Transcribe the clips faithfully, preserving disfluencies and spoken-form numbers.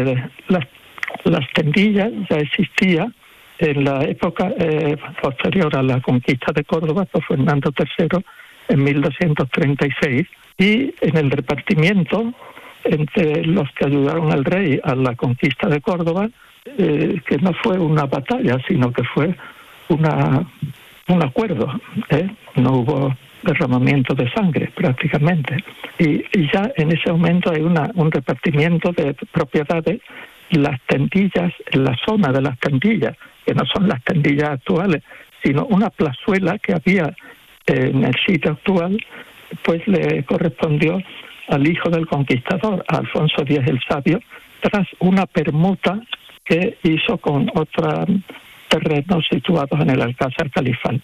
Eh, las, las tendillas ya existían en la época eh, posterior a la conquista de Córdoba por Fernando tercero en mil doscientos treinta y seis, y en el repartimiento entre los que ayudaron al rey a la conquista de Córdoba, eh, que no fue una batalla, sino que fue una un acuerdo, ¿eh? No hubo derramamiento de sangre prácticamente. Y, y ya en ese momento hay una, un repartimiento de propiedades. Las tendillas, en la zona de las tendillas, que no son las tendillas actuales, sino una plazuela que había en el sitio actual, pues le correspondió al hijo del conquistador, a Alfonso X el Sabio, tras una permuta que hizo con otros terrenos situados en el Alcázar Califal,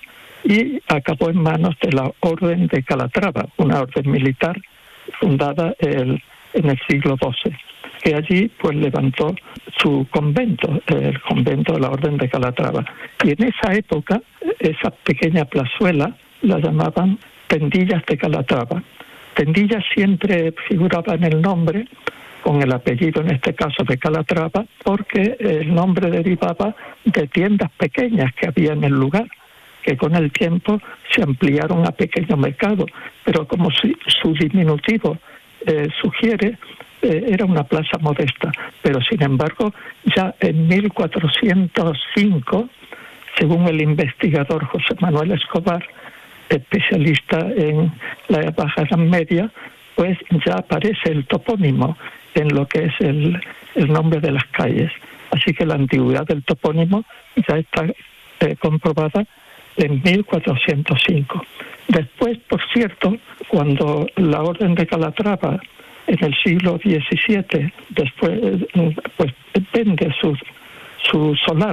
y acabó en manos de la Orden de Calatrava, una orden militar fundada el, en el siglo doce, que allí pues levantó su convento, el convento de la Orden de Calatrava. Y en esa época, esa pequeña plazuela la llamaban Tendillas de Calatrava. Tendillas siempre figuraba en el nombre, con el apellido en este caso de Calatrava, porque el nombre derivaba de tiendas pequeñas que había en el lugar, que con el tiempo se ampliaron a pequeño mercado, pero como si su diminutivo eh, sugiere, eh, era una plaza modesta. Pero sin embargo, ya en mil cuatrocientos cinco, según el investigador José Manuel Escobar, especialista en la Baja Edad Media, pues ya aparece el topónimo en lo que es el, el nombre de las calles. Así que la antigüedad del topónimo ya está eh, comprobada en mil cuatrocientos cinco. Después, por cierto, cuando la Orden de Calatrava en el siglo diecisiete, después, pues vende su, su solar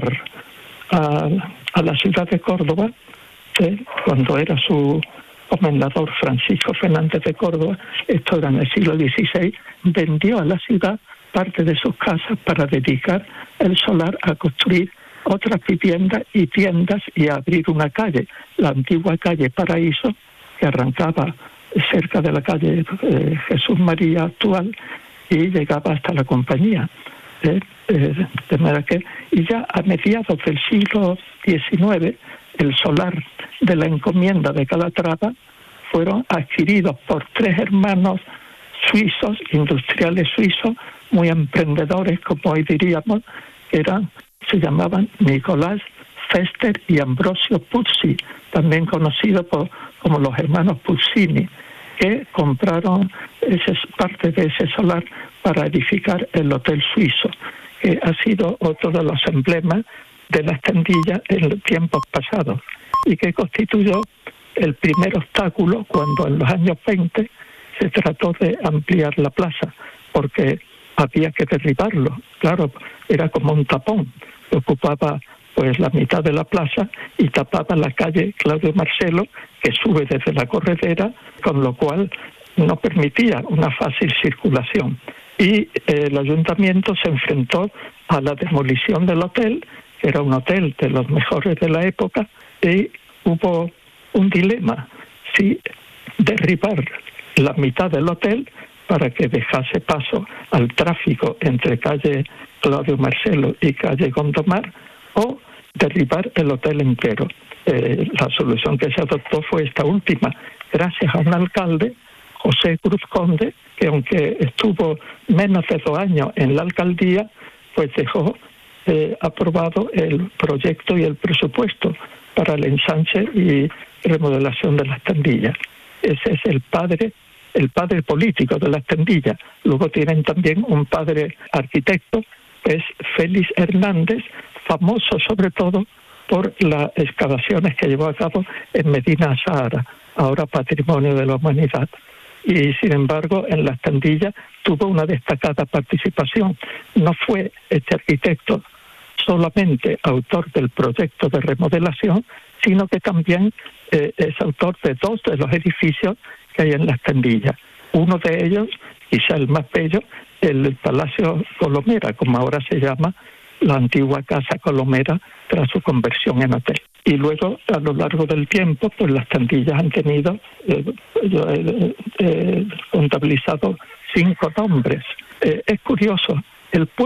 a, a la ciudad de Córdoba, ¿eh? Cuando era su comendador Francisco Fernández de Córdoba, esto era en el siglo dieciséis, vendió a la ciudad parte de sus casas para dedicar el solar a construir otras viviendas y tiendas y a abrir una calle, la antigua calle Paraíso, que arrancaba cerca de la calle eh, Jesús María actual y llegaba hasta la Compañía. Eh, eh, de manera que, y ya a mediados del siglo diecinueve, el solar de la encomienda de Calatrava fueron adquiridos por tres hermanos suizos, industriales suizos, muy emprendedores, como hoy diríamos, que eran, se llamaban Nicolás Fester y Ambrosio Puzzi, también conocidos por, como los hermanos Puzzini, que compraron ese, parte de ese solar para edificar el Hotel Suizo, que ha sido otro de los emblemas de las tendillas en tiempos pasados y que constituyó el primer obstáculo cuando en los años veinte se trató de ampliar la plaza, porque había que derribarlo. Claro, era como un tapón que ocupaba pues la mitad de la plaza y tapaba la calle Claudio Marcelo, que sube desde la corredera, con lo cual no permitía una fácil circulación. Y eh, el ayuntamiento se enfrentó a la demolición del hotel, que era un hotel de los mejores de la época, y hubo un dilema, si derribar la mitad del hotel para que dejase paso al tráfico entre calle Claudio Marcelo y calle Gondomar, o derribar el hotel entero. Eh, la solución que se adoptó fue esta última, gracias a un alcalde, José Cruz Conde, que aunque estuvo menos de dos años en la alcaldía, pues dejó eh, aprobado el proyecto y el presupuesto para el ensanche y remodelación de las tendillas. Ese es el padre, el padre político de las tendillas. Luego tienen también un padre arquitecto, que es Félix Hernández, famoso sobre todo por las excavaciones que llevó a cabo en Medina Sahara, ahora patrimonio de la humanidad. Y sin embargo, en las tendillas tuvo una destacada participación. No fue este arquitecto solamente autor del proyecto de remodelación, sino que también eh, es autor de dos de los edificios que hay en las tendillas. Uno de ellos, quizá el más bello, el Palacio Colomera, como ahora se llama, la antigua Casa Colomera, tras su conversión en hotel. Y luego, a lo largo del tiempo, pues las tendillas han tenido, eh, yo he eh, contabilizado cinco nombres. Eh, es curioso, el